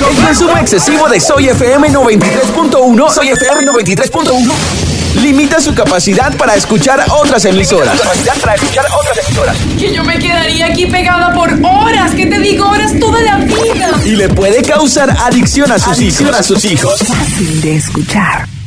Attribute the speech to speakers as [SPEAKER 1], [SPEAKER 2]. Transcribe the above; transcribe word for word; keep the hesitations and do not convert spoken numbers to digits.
[SPEAKER 1] El consumo excesivo de Soy F M noventa y tres punto uno, Soy F M noventa y tres punto uno, limita su capacidad para escuchar otras emisoras. Capacidad para escuchar otras emisoras.
[SPEAKER 2] Que yo me quedaría aquí pegada por horas, ¿qué te digo? Horas toda la vida.
[SPEAKER 1] Y le puede causar adicción a sus
[SPEAKER 3] Adicción
[SPEAKER 1] hijos.
[SPEAKER 3] a sus hijos.
[SPEAKER 4] Fácil de escuchar.